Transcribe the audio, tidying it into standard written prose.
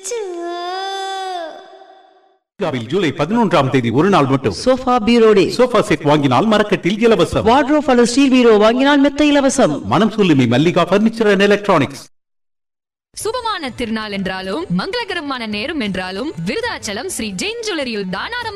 ஜூலை 11ஆம் தேதி ஒரு நாள் மட்டும் சோஃபா பீரோ டே. சோஃபா செட் வாங்கினால் மரக்கட்டில் இலவசம். வார்ட்ரோப் அல்லது ஸ்டீல் பீரோ வாங்கினால் மெத்த இலவசம். மனம் சொல்லுமி மல்லிகா பர்னிச்சர் அண்ட் எலக்ட்ரானிக்ஸ். சுபமான திருநாள் என்றாலும் மங்களகரமான நேரம் என்றாலும் விருதாச்சலம் ஸ்ரீ ஜெயின் ஜுவல்லரியில் தான்